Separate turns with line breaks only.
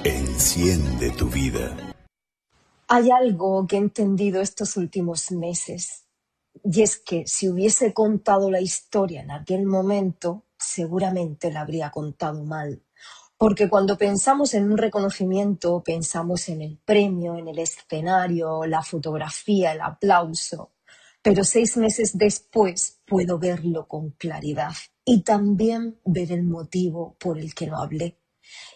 Enciende tu vida.
Hay algo que he entendido estos últimos meses, y es que si hubiese contado la historia en aquel momento, seguramente la habría contado mal. Porque cuando pensamos en un reconocimiento, pensamos en el premio, en el escenario, la fotografía, el aplauso. Pero 6 meses después puedo verlo con claridad y también ver el motivo por el que no hablé.